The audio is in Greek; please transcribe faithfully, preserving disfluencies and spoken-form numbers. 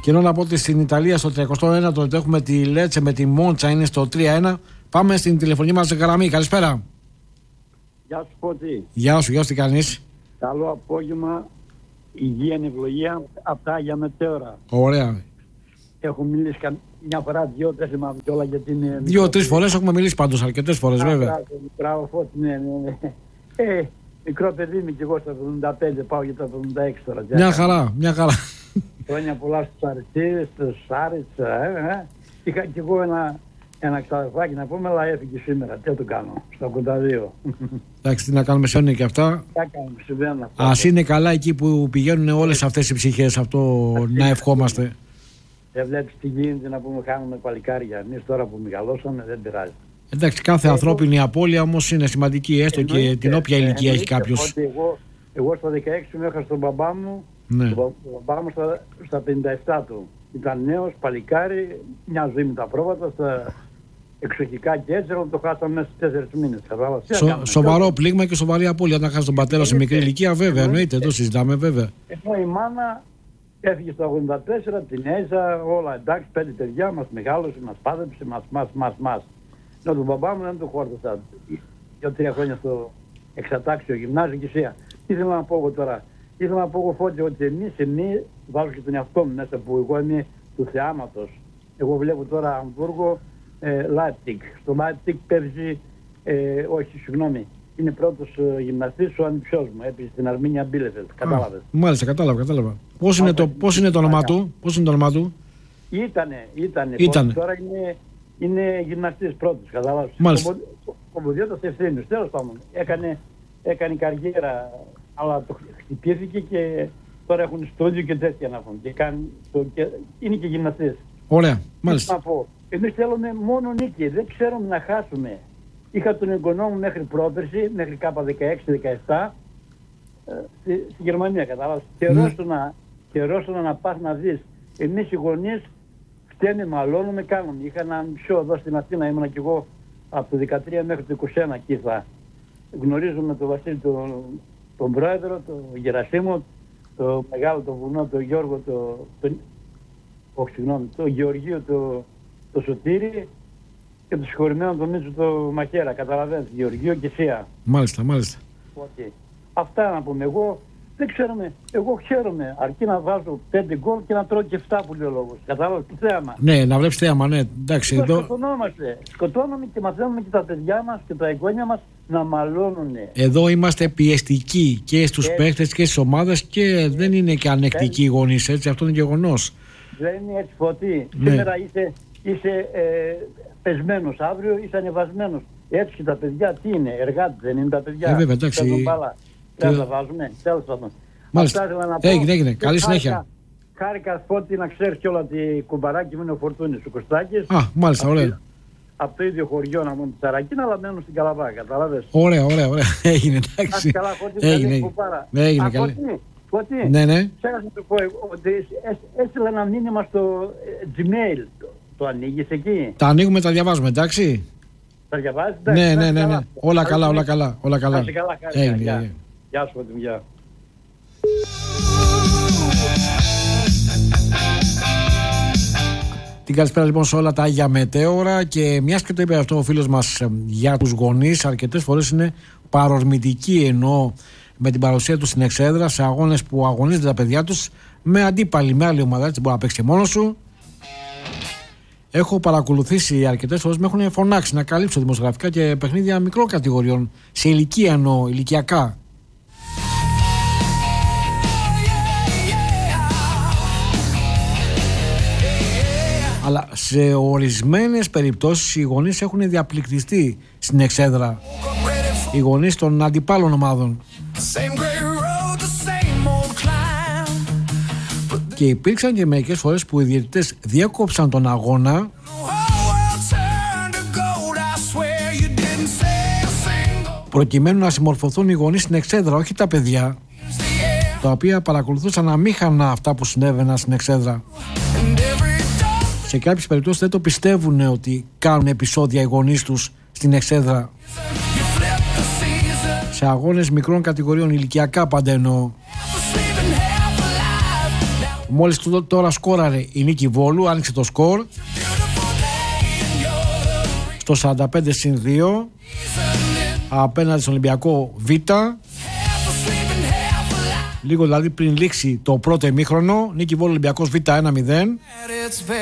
Και ενώ να πω ότι στην Ιταλία στο τριακοστό ένατο έχουμε τη Λέτσε με τη Μόντσα, είναι στο τρία ένα. Πάμε στην τηλεφωνική μας γραμμή. Καλησπέρα. Γεια σου Φώτη. Γεια σου, γεια σου, τι κάνεις? Καλό απόγευμα, υγεία και ευλογία, αυτά για μετέωρα. Ωραία. Έχω μιλήσει μια φορά, δυο, δεν θυμάμαι κιόλα γιατί είναι... Δύο-τρεις φορές έχουμε μιλήσει πάντως, αρκετές φορές Α, βέβαια. Μπράβο, μπράβο Φώτη, ναι, ναι, ναι. Ε, μικρό παιδί είμαι κι εγώ στα εβδομήντα πέντε, πάω για τα εβδομήντα έξι τώρα. Μια χαρά, μια χαρά. Χρόνια πολλά στους Αριστείδες, στους Άρης, ε, ε. Είχα κι εγώ ένα, ένα ξαδερφάκι να πούμε, αλλά έφυγε σήμερα. Τι θα το κάνω, στα ογδόντα δύο. Εντάξει, τι να κάνουμε, σώνει και αυτά. Τι κάνουμε, συμβαίνουν αυτά. Ας είναι καλά εκεί που πηγαίνουν όλες αυτές οι ψυχές, αυτό να ευχόμαστε. Δεν βλέπεις τι γίνεται, να πούμε, κάνουμε παλικάρια. Εμείς τώρα που μεγαλώσαμε δεν πειράζει. Εντάξει, κάθε εγώ, ανθρώπινη απώλεια όμως είναι σημαντική, έστω εννοείται, και την όποια ηλικία έχει κάποιος. Εγώ, εγώ στα δεκαέξι μου έχασα τον μπαμπά μου, ναι. τον μπαμπά μου στα, στα πενήντα επτά του. Ήταν νέος, παλικάρι, μια ζωή με τα πρόβατα, στα εξοχικά και έτσι, το χάσαμε μέσα στους τέσσερις μήνες. Σο, σοβαρό πλήγμα και σοβαρή απώλεια. Όταν χάσει τον πατέρα σε μικρή ηλικία, βέβαια, εννοείται, το συζητάμε βέβαια. Ενώ η μάνα έφυγε στο ογδόντα τέσσερα, την έζα, όλα εντάξει, πέντε παιδιά, μας μεγάλωσε, μας πάδεψε, μας, μας, μας, μας. Ενώ τον μπαμπά μου δεν τον χόρτασα. Δύο-τρία χρόνια στο εξατάξιο γυμνάσιο και σία. Τι ήθελα να πω εγώ τώρα. Ήθελα να πω εγώ Φώτη ότι εμείς, εμείς, βάζω και τον εαυτό μου μέσα που εγώ είμαι του θεάματος. Εγώ βλέπω τώρα Αμβούργο, ε, Λάιπτσιγκ. Στο Λάιπτσιγκ πέρσι, ε, όχι συγγνώμη, είναι πρώτος ε, γυμναστής ο ανιψιός μου, έπαιζε στην Αρμίνια Μπίλεφελτ, κατάλαβες. Μάλιστα, κατάλαβα, κατάλαβα. Πώς είναι, το, πώς είναι το όνομά του, πώς είναι το όνομά του? Ήτανε, ήτανε. ήτανε. Τώρα είναι, είναι γυμναστής πρώτος, κατάλαβες. Μάλιστα. Κομποδιώτας ευθύνης, τέλος πάντων. Έκανε, έκανε καριέρα, αλλά το χτυπήθηκε και τώρα έχουν στούντιο και τέτοια να έχουν. Και κάνει, το, και, είναι και γυμναστής. Ωραία, μάλιστα. Να πω, εμείς θέλουμε μόνο νίκη, δεν ξέρουμε να χάσουμε. Είχα τον εγγονό μου μέχρι πρόπερση, μέχρι κάπα δεκαέξι δεκαεπτά, στη, στη Γερμανία, κατάλαβες. Καιρός να, να πας να δεις. Εμείς οι γονείς φταίνε, μαλώνουμε, κάνουμε. Είχα ένα μισό εδώ στην Αθήνα, ήμουνα κι εγώ από το δεκατρία μέχρι το είκοσι ένα εκεί θα. Γνωρίζουμε τον Βασίλη, τον, τον πρόεδρο, τον Γερασίμο, το μεγάλο το βουνό, τον Γιώργο, το, το, όχι συγγνώμη, το Γεωργείο, το, το Σωτήρι και το συγχωρημένο τον Μίτσο το Μαχαίρα, καταλαβαίνεις, Γεωργείο και Σία. Μάλιστα, μάλιστα. Okay. Αυτά να πούμε. Εγώ δεν ξέρουμε, εγώ χαίρομαι αρκεί να βάζω πέντε γκολ και να τρώω και εφτά που λέει ο λόγος. Κατάλαβες το θέαμα. Ναι, να βλέπεις θέαμα, ναι. Εντάξει, εδώ... Σκοτωνόμαστε. Σκοτώνουμε και μαθαίνουμε και τα παιδιά μας και τα εγγόνια μας να μαλώνουνε. Εδώ είμαστε πιεστικοί και στους έτσι. παίχτες και στις ομάδες και έτσι. δεν είναι και ανεκτικοί οι γονείς, έτσι, αυτό είναι γεγονός. Δεν είναι έτσι Φωτή. Ναι. Σήμερα είσαι, είσαι ε, πεσμένος, αύριο είσαι ανεβασμένος. Έτσι και τα παιδιά τι είναι, εργάτες δεν είναι τα παιδιά. Ε, βέβαια, εντάξει. Δεν τα βάζουμε, τέλος πάντων. Μάλιστα, έγινε, έγινε, καλή συνέχεια. Χάρηκα Φώτη να ξέρεις κιόλα ότι κουμπαράκι μου είναι ο Φορτούνης, ο Κωστάκης. Α, μάλιστα, ωραία. Από το ίδιο χωριό να μου τη Σαρακίνα, αλλά μένω στην Καλαβά, κατάλαβες. Ωραία, ωραία, ωραία. Έγινε, εντάξει. Καλά, Φώτη, έγινε, έγινε, καλή. Φώτη, ναι, ναι. Ξέχασα να του πω ότι έστειλα ένα μήνυμα στο Gmail. Το ανοίγεις εκεί? Τα ανοίγουμε, τα διαβάζουμε, εντάξει. Τα διαβάζεις, εντάξει. Ναι, ναι, ναι, ναι. Όλα καλά, όλα καλά, όλα καλά. Έγινε, γεια σου, Φώτη, γεια. Την καλησπέρα λοιπόν σε όλα τα Άγια Μετέωρα και μιας και το είπε αυτό ο φίλος μας για τους γονείς, αρκετές φορές είναι παρορμητικοί ενώ με την παρουσία τους στην εξέδρα σε αγώνες που αγωνίζονται τα παιδιά τους με αντίπαλη, με άλλη ομάδα, έτσι μπορεί να παίξει μόνος σου. Έχω παρακολουθήσει αρκετές φορές, με έχουν φωνάξει να καλύψω δημοσιογραφικά και παιχνίδια μικρών κατηγοριών, σε ηλικία εννοώ, ηλικιακά. Αλλά σε ορισμένες περιπτώσεις οι γονείς έχουν διαπληκτιστεί στην εξέδρα. Οι γονείς των αντιπάλων ομάδων. Και υπήρξαν και μερικές φορές που οι διαιτητές διέκοψαν τον αγώνα προκειμένου να συμμορφωθούν οι γονείς στην εξέδρα, όχι τα παιδιά, τα οποία παρακολουθούσαν αμήχανα αυτά που συνέβαιναν στην εξέδρα. Σε κάποιες περιπτώσεις δεν το πιστεύουν ότι κάνουν επεισόδια οι γονείς τους στην εξέδρα. Σε αγώνες μικρών κατηγοριών, ηλικιακά πάντα εννοώ. Μόλις τώρα σκόραρε η Νίκη Βόλου, άνοιξε το σκορ στο σαράντα πέντε συν δύο απέναντι στον Ολυμπιακό Β. Λίγο δηλαδή πριν λήξει το πρώτο ημίχρονο, Νίκη Βόλου Ολυμπιακός Β ένα μηδέν.